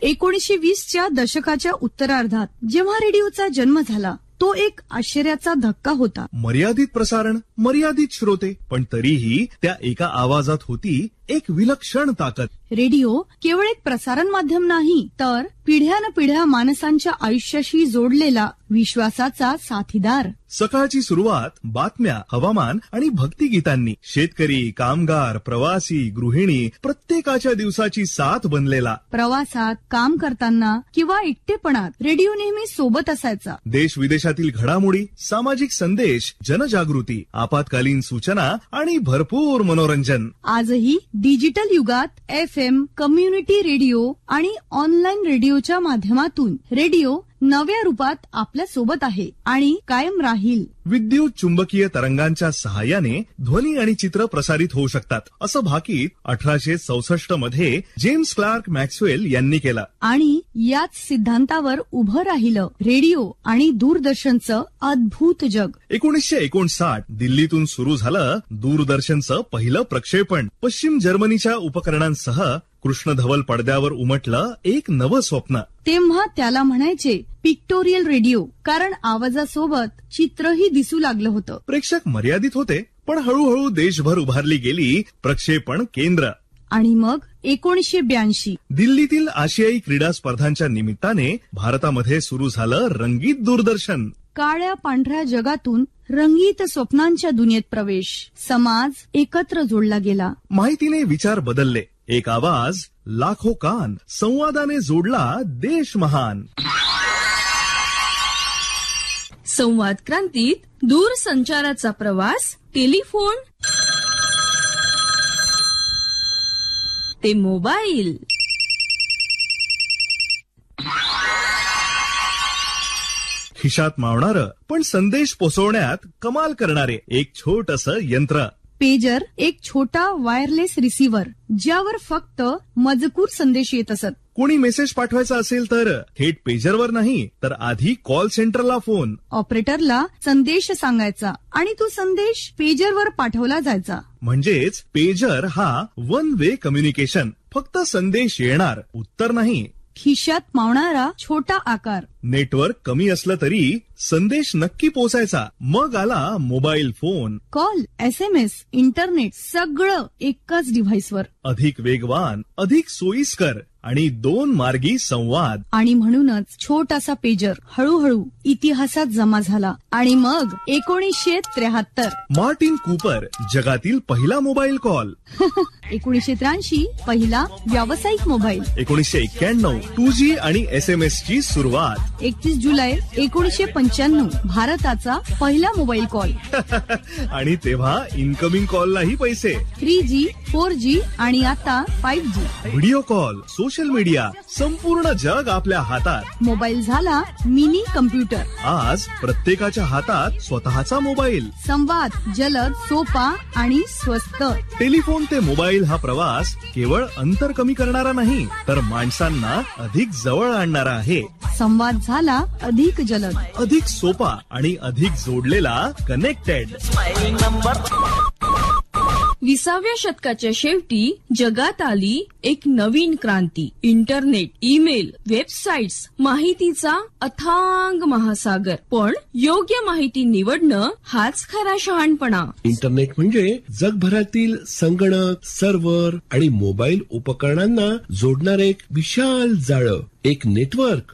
1920च्या दशकाच्या उत्तरार्धात जेव्हा रेडिओचा जन्म झाला तो एक आश्चर्याचा धक्का होता. मर्यादित प्रसारण, मर्यादित श्रोते, पण तरीही त्या एका आवाजात होती एक विलक्षण ताकद. रेडिओ केवळ एक प्रसारण माध्यम नाही, तर पिढ्यानपिढ्या माणसांच्या आयुष्याशी जोडलेला विश्वासाचा साथीदार. सकाळची सुरुवात बातम्या, हवामान आणि भक्तिगीतांनी. शेतकरी, कामगार, प्रवासी, गृहिणी प्रत्येकाच्या दिवसाची साथ बनलेला. प्रवासात, काम करताना किंवा एकटेपणात रेडिओ नेहमी सोबत असायचा. देश विदेशातील घडामोडी, सामाजिक संदेश, जनजागृती, आपत्कालीन सूचना आणि भरपूर मनोरंजन. आजही डिजिटल युगात FM, कम्युनिटी रेडिओ आणि ऑनलाईन रेडिओच्या माध्यमातून रेडिओ नव्या रूपात आपल्या सोबत आहे आणि कायम राहील. विद्युत चुंबकीय तरंगांच्या सहाय्याने ध्वनी आणि चित्र प्रसारित होऊ शकतात, असं भाकीत 1866 मध्ये जेम्स क्लार्क मॅक्सवेल यांनी केलं. आणि याच सिद्धांतावर उभं राहिलं रेडिओ आणि दूरदर्शनचं अद्भुत जग. 1959 दिल्लीतून सुरू झालं दूरदर्शनचं पहिलं प्रक्षेपण. पश्चिम जर्मनीच्या उपकरणांसह कृष्णधवल पडद्यावर उमटलं एक नवं स्वप्न. तेव्हा त्याला म्हणायचे पिक्टोरियल रेडिओ, कारण आवाजासोबत चित्रही दिसू लागलं होतं. प्रेक्षक मर्यादित होते, पण हळूहळू देशभर उभारली गेली प्रक्षेपण केंद्र. आणि मग 1982 दिल्लीतील आशियाई क्रीडा स्पर्धांच्या निमित्ताने भारतामध्ये सुरू झालं रंगीत दूरदर्शन. काळ्या पांढऱ्या जगातून रंगीत स्वप्नांच्या दुनियेत प्रवेश. समाज एकत्र जोडला गेला. माहितीने विचार बदलले. एक आवाज, लाखो कान, संवादाने जोडला देश महान. संवाद क्रांतीत दूरसंचाराचा प्रवास, टेलिफोन ते मोबाईल. खिशात मावणारं पण संदेश पोहोचवण्यात कमाल करणारे एक छोटसं यंत्र. पेजर एक छोटा वायरलेस रिसीव्हर, ज्यावर फक्त मजकूर संदेश येत असत. कोणी मेसेज पाठवायचा असेल तर थेट पेजरवर नाही, तर आधी कॉल सेंटरला फोन. ऑपरेटरला संदेश सांगायचा आणि तो संदेश पेजरवर पाठवला जायचा. म्हणजेच पेजर हा वन वे कम्युनिकेशन. फक्त संदेश येणार, उत्तर नाही. खिशात मावणारा छोटा आकार. नेटवर्क कमी असलं तरी संदेश नक्की पोहोचायचा. मग आला mobile phone. Call, SMS, internet सगळं एकाच डिव्हाइसवर. अधिक वेगवान, अधिक सोयीस्कर आणि 2 मार्गी संवाद. आणि म्हणूनच छोटासा पेजर हळूहळू इतिहासात जमा झाला. आणि मग 1973 मार्टिन कूपर, जगातील पहिला मोबाईल कॉल. 1983 पहिला व्यावसायिक मोबाईल. 1991 2G आणि SMS ची सुरुवात. 31 जुलै 1995 भारताचा पहिला मोबाईल कॉल. आणि तेव्हा इनकमिंग कॉललाही पैसे. 3G, 4G आणि आता 5G. Video call, social media, संपूर्ण जग आपल्या हातात. मोबाईल झाला मिनी कम्प्युटर. आज प्रत्येकाच्या हातात स्वतःचा मोबाईल. संवाद जलद, सोपा आणि स्वस्त. टेलिफोन ते मोबाईल हा प्रवास केवळ अंतर कमी करणारा नाही, तर माणसांना अधिक जवळ आणणारा आहे. संवाद झाला अधिक जलद, अधिक सोपा आणि अधिक जोडलेला, कनेक्टेड. 20व्या शतकाच्या शेवटी जगात आली एक नवीन क्रांती. इंटरनेट, ईमेल, वेबसाईट्स, माहितीचा अथांग महासागर. पण योग्य माहिती निवडणं हाच खरा शहाणपणा. इंटरनेट म्हणजे जगभरातील संगणक, सर्व्हर आणि मोबाईल उपकरणांना जोडणारे एक विशाल जाळं. एक नेटवर्क